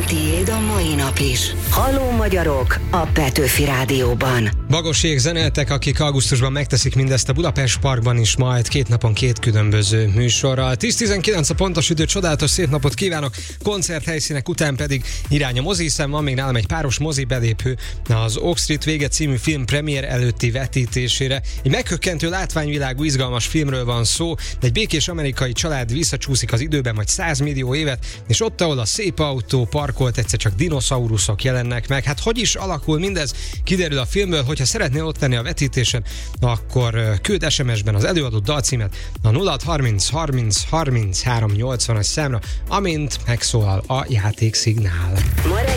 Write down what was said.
tiéd a mai nap is. Halló magyarok a Petőfi Rádióban. Bagosék zenéltek, akik augusztusban megteszik mindezt a Budapest Parkban is, majd 2 napon 2 különböző műsorral. 10-19 a pontos idő, csodálatos szép napot kívánok, koncerthelyszínek után pedig irány a mozi, hiszen van még nálam egy páros mozi belépő az Oak Street vége című film premier előtti vetítésére. Egy meghökkentő látványvilágú, izgalmas filmről van szó, egy békés amerikai család visszacsúszik az időben majd 100 millió évet, és ott, ahol a szép autó parkolt, egyszer csak dinoszauruszok jelennek meg. Hát hogy is alakul mindez? Kiderül a filmből. Hogyha szeretnél ott lenni a vetítésen, akkor küld SMS-ben az előadott dalcímet a 0630 30 33 80-as számra, amint megszólal a játékszignál.